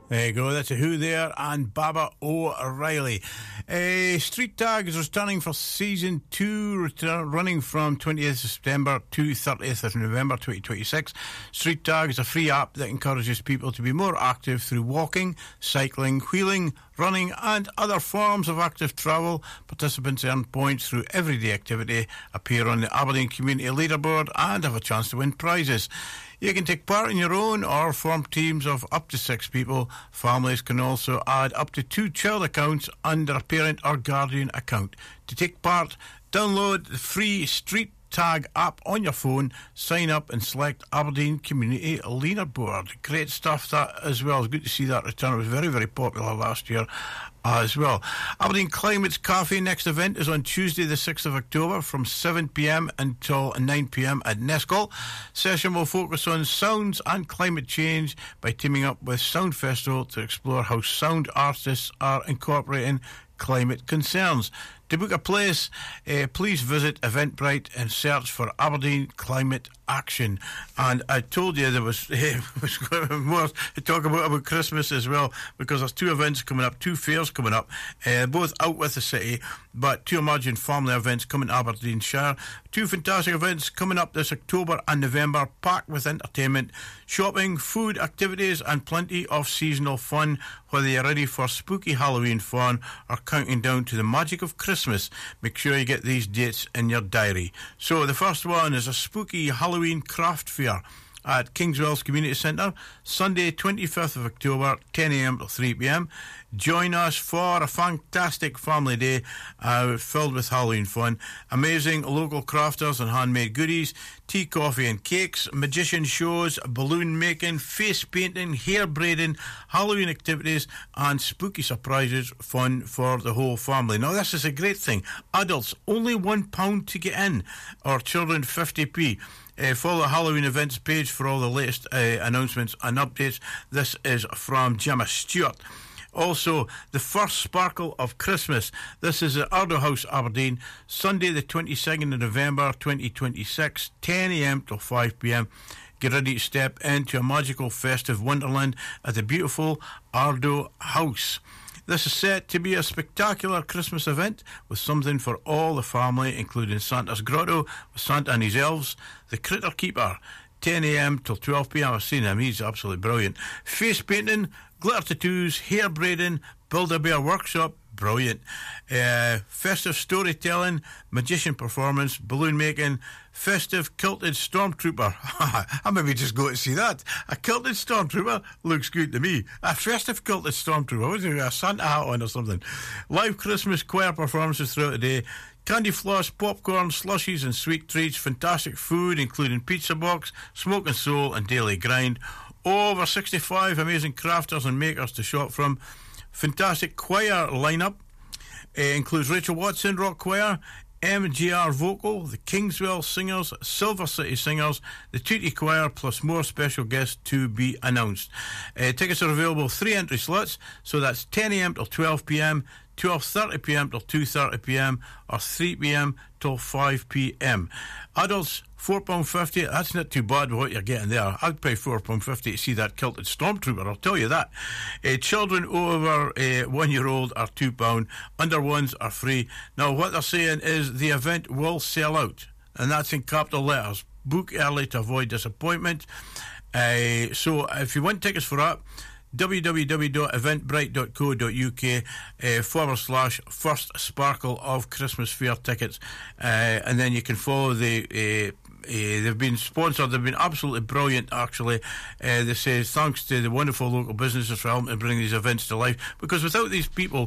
There you go, that's a Who there and Baba O'Reilly. Street Tag is returning for Season 2, running from 20th of September to 30th of November 2026. Street Tag is a free app that encourages people to be more active through walking, cycling, wheeling, running and other forms of active travel. Participants earn points through everyday activity, appear on the Aberdeen Community Leaderboard and have a chance to win prizes. You can take part in your own or form teams of up to 6 people. Families can also add up to 2 child accounts under a parent or guardian account. To take part, download the free Street Tag app on your phone, sign up and select Aberdeen Community Leaderboard. Great stuff that as well. It's good to see that return. It was very, very popular last year as well. Aberdeen Climate's Cafe next event is on Tuesday the 6th of October from 7pm until 9pm at Nescol. Session will focus on sounds and climate change by teaming up with Sound Festival to explore how sound artists are incorporating climate concerns. To book a place, please visit Eventbrite and search for Aberdeen Climate Action. And I told you there was more to talk about Christmas as well, because there's 2 events coming up, 2 fairs coming up, both out with the city, but 2 Imagine family events coming to Aberdeenshire. 2 fantastic events coming up this October and November, packed with entertainment, shopping, food, activities and plenty of seasonal fun. Whether you're ready for spooky Halloween fun or counting down to the magic of Christmas, make sure you get these dates in your diary. So the first one is a spooky Halloween craft fair at Kingswells Community Centre, Sunday 25th of October, 10am to 3pm. Join us for a fantastic family day filled with Halloween fun. Amazing local crafters and handmade goodies, tea, coffee and cakes, magician shows, balloon making, face painting, hair braiding, Halloween activities and spooky surprises, fun for the whole family. Now this is a great thing. Adults, only £1 to get in, or children 50p. Follow the Halloween events page for all the latest announcements and updates. This is from Gemma Stewart. Also, the first Sparkle of Christmas. This is at Ardo House, Aberdeen, Sunday the 22nd of November 2026, 10am till 5pm. Get ready to step into a magical festive wonderland at the beautiful Ardo House. This is set to be a spectacular Christmas event with something for all the family, including Santa's Grotto with Santa and his elves, the Critter Keeper, 10am till 12pm. I've seen him, he's absolutely brilliant. Face painting, glitter tattoos, hair braiding, Build-A-Bear workshop, brilliant. Festive storytelling, magician performance, balloon making, festive kilted stormtrooper. I maybe just go to see that. A kilted stormtrooper looks good to me. A festive kilted stormtrooper. What's it, a Santa hat on or something? Live Christmas choir performances throughout the day. Candy floss, popcorn, slushies and sweet treats. Fantastic food including pizza box, smoke and soul and daily grind. Over 65 amazing crafters and makers to shop from. Fantastic choir lineup. Includes Rachel Watson Rock Choir, MGR Vocal, the Kingswell Singers, Silver City Singers, the Tootie Choir, plus more special guests to be announced. Tickets are available 3 entry slots, so that's 10am till 12pm, 12:30pm till 2:30pm, or 3pm till 5pm. Adults, £4.50. That's not too bad with what you're getting there. I'd pay £4.50 to see that kilted stormtrooper, I'll tell you that. Children over 1 year old are £2. Under ones are free. Now what they're saying is the event will sell out, and that's in capital letters. Book early to avoid disappointment. So if you want tickets for that, www.eventbrite.co.uk / first Sparkle of Christmas Fair tickets, and then you can follow the they've been sponsored. They've been absolutely brilliant, actually. They say thanks to the wonderful local businesses for helping to bring these events to life, because without these people